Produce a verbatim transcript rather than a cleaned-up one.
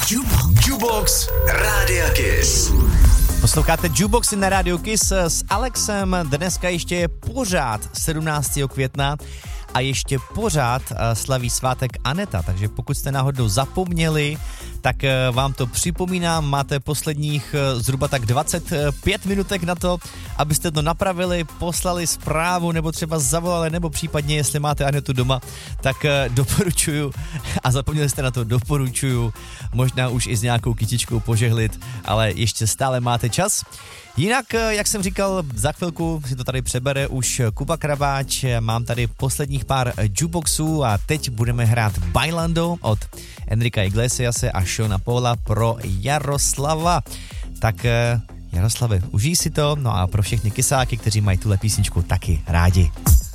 Jukebox, Jukebox Rádia Kiss. Posloucháte Jukeboxy na Radio Kiss s Alexem. Dneska ještě je pořád sedmnáctého května a ještě pořád slaví svátek Aneta, takže pokud jste náhodou zapomněli, tak vám to připomínám, máte posledních zhruba tak dvacet pět minutek na to, abyste to napravili, poslali zprávu nebo třeba zavolali, nebo případně, jestli máte Anetu doma, tak doporučuju, a zapomněli jste na to, doporučuju, možná už i s nějakou kytičkou požehlit, ale ještě stále máte čas. Jinak, jak jsem říkal, za chvilku si to tady přebere už Kuba Krabáč, mám tady posledních pár jukeboxů a teď budeme hrát Bailando od Enrika Iglesiase a Seana Paula pro Jaroslava. Tak Jaroslave, užij si to, no a pro všechny kysáky, kteří mají tuhle písničku taky rádi.